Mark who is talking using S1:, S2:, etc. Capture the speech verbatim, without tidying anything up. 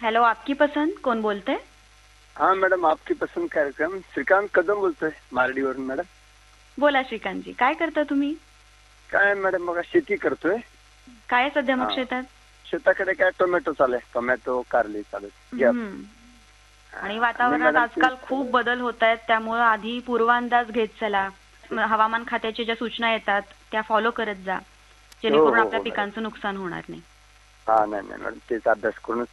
S1: Hello, आपकी पसंद कौन बोलते?
S2: हाँ मॅडम, आपकी पसंद कार्यक्रम श्रीकांत कदम बोलतोय मारडीवरून. मॅडम
S1: बोला श्रीकांतजी, काय करता तुम्ही?
S2: काय मॅडम बघा, शेती करतोय.
S1: काय आहे सध्या मग
S2: हा.
S1: शेतात?
S2: शेताकडे काय टोमॅटो चालू आहे, टोमॅटो कारली चालू आहे.
S1: हम्म. आणि वातावरणात आजकाल खूप बदल होत आहेत, त्यामुळे आधी पूर्वांदाज घेत चला. हवामान खात्याच्या ज्या सूचना येतात त्या फॉलो करत जा, जेणेकरून
S2: हो,
S1: आपल्या
S2: हो, मॅडम.
S1: पिकांचं नुकसान होणार नाही.
S2: हा नाही नाही मॅडम, तेच अभ्यास करूनच